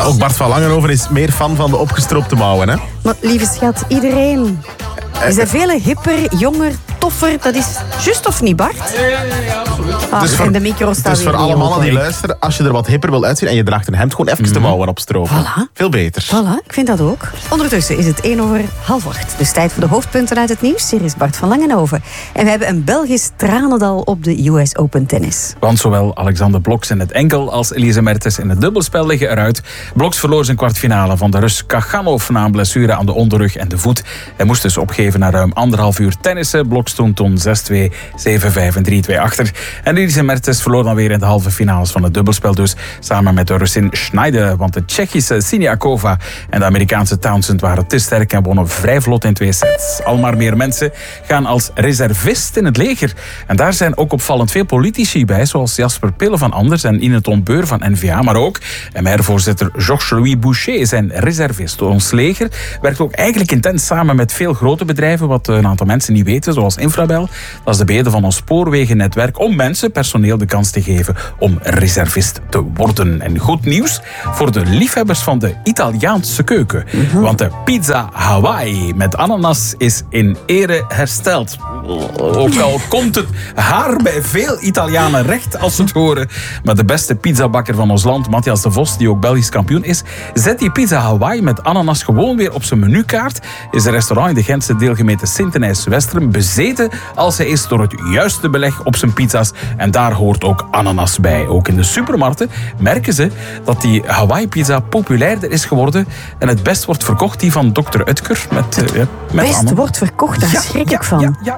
ook Bart van Langenhoven is meer fan van de opgestroopte mouwen, hè? Maar lieve schat, iedereen. We zijn veel hipper, jonger, toffer. Dat is juist of niet, Bart? Ja, absoluut. En de micro staat Dus weer voor niet alle mannen open. die luisteren, als je er wat hipper wil uitzien en je draagt een hemd, gewoon even de mouwen opstropen. Voilà. Veel beter. Voilà, ik vind dat ook. Ondertussen is het 7:45. Dus tijd voor de hoofdpunten uit het nieuws. Hier is Bart van Langenhoven. En we hebben een Belgisch tranendal op de US Open Tennis. Want zowel Alexander Bloks in het enkel als Elise Mertens in het dubbelspel liggen eruit. Bloks verloor zijn kwartfinale van de Rus Kachanov na een blessure aan de onderrug en de voet. Hij moest dus opgeven na ruim 1,5 uur tennissen. Bloks stond toen 6-2, 7-5 en 3-2 achter. En Elise Mertens verloor dan weer in de halve finales van het dubbelspel dus. Samen met de Russin Schneider. Want de Tsjechische Siniakova en de Amerikaanse Townsend waren te sterk en wonnen vrij vlot in 2 sets. Al maar meer mensen gaan als reservist in het leger. En daar zijn ook opvallend veel politici bij, zoals Jasper Pille van Anders en Ine Ton Beur van N-VA. Maar ook MR-voorzitter Georges-Louis Boucher zijn reservist. Ons leger werkt ook eigenlijk intens samen met veel grote bedrijven, wat een aantal mensen niet weten, zoals Infrabel. Dat is de bede van ons spoorwegennetwerk om mensen, personeel, de kans te geven om reservist te worden. En goed nieuws voor de liefhebbers van de Italiaanse keuken. Want de pizza Hawaii met ananas is in ere hersteld. Ook al komt het haar bij veel Italianen recht als ze het horen. Maar de beste pizzabakker van ons land, Matthias de Vos, die ook Belgisch kampioen is, zet die pizza Hawaii met ananas gewoon weer op zijn menukaart. Is de restaurant in de Gentse deelgemeente Sint-Denijs-Westeren bezeten als hij is door het juiste beleg op zijn pizza's. En daar hoort ook ananas bij. Ook in de supermarkten merken ze dat die Hawaii-pizza populairder is geworden en het best wordt verkocht, die van Dr. Utker. Met Best ananas. wordt verkocht, daar schrik ik van. Ja.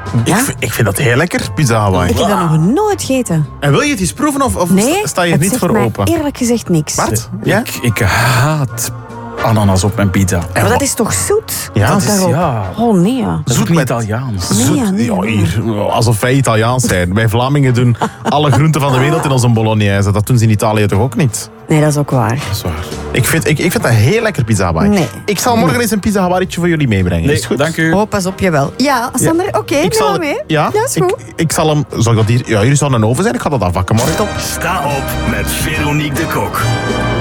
Ik vind dat heel lekker, pizza Hawaii. Ik heb dat nog nooit gegeten. En wil je het eens proeven of Nee, sta je het niet zegt voor mij open? eerlijk gezegd niks. Bart? Ja? Ik haat ananas op mijn pizza. Maar dat is toch zoet? Ja, Dat dat is- daarop. ja. Oh nee, ja. Zoet Zoet niet met- Italiaans. Nee. Ja, hier, alsof wij Italiaans zijn. Wij Vlamingen doen alle groenten van de wereld in onze bolognese. Dat doen ze in Italië toch ook niet? Nee, dat is ook waar. Dat is waar. Ik vind dat heel lekker, pizza Hawaii. Nee. Ik zal morgen eens een pizza Hawaii'tje voor jullie meebrengen. Is het goed? dank u. Oh, pas op, jawel. Ja, Sander, oké, Ik ga zal, mee. ja, is goed. ik zal hem... Zal ik dat hier... Ja, hier zal een oven zijn. Ik ga dat afwakken morgen. Top. Sta op met Veronique de Kok.